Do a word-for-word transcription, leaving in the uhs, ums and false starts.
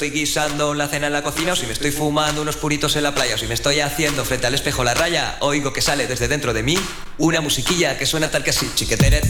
estoy guisando la cena en la cocina, o si me estoy fumando unos puritos en la playa, o si me estoy haciendo frente al espejo la raya, oigo que sale desde dentro de mí una musiquilla que suena tal que así, chiqueteret.